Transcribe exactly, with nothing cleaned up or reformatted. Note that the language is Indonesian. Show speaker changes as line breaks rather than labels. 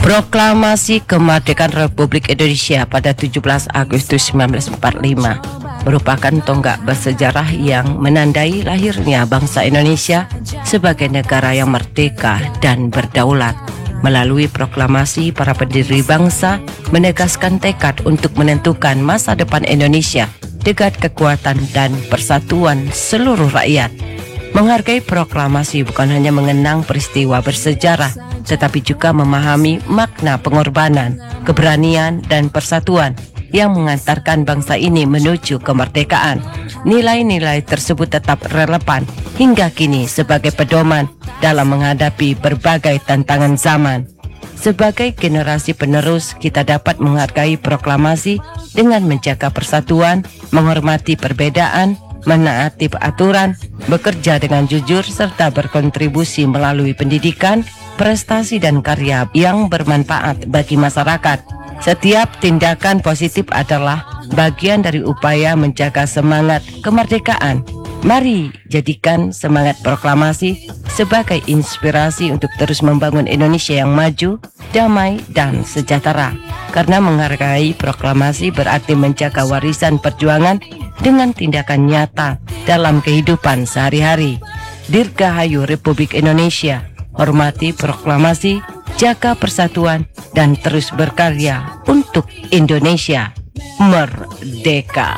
Proklamasi Kemerdekaan Republik Indonesia pada tujuh belas Agustus seribu sembilan ratus empat puluh lima merupakan tonggak bersejarah yang menandai lahirnya bangsa Indonesia sebagai negara yang merdeka dan berdaulat. Melalui proklamasi, para pendiri bangsa menegaskan tekad untuk menentukan masa depan Indonesia dengan kekuatan dan persatuan seluruh rakyat. Menghargai proklamasi bukan hanya mengenang peristiwa bersejarah, tetapi juga memahami makna pengorbanan, keberanian, dan persatuan yang mengantarkan bangsa ini menuju kemerdekaan. Nilai-nilai tersebut tetap relevan hingga kini sebagai pedoman dalam menghadapi berbagai tantangan zaman. Sebagai generasi penerus, kita dapat menghargai proklamasi dengan menjaga persatuan, menghormati perbedaan, menaati aturan, bekerja dengan jujur, serta berkontribusi melalui pendidikan, prestasi, dan karya yang bermanfaat bagi masyarakat. Setiap tindakan positif adalah bagian dari upaya menjaga semangat kemerdekaan. Mari jadikan semangat proklamasi sebagai inspirasi untuk terus membangun Indonesia yang maju, damai, dan sejahtera. Karena menghargai proklamasi berarti menjaga warisan perjuangan dengan tindakan nyata dalam kehidupan sehari-hari. Dirgahayu Republik Indonesia, hormati proklamasi, jaga persatuan, dan terus berkarya untuk Indonesia merdeka.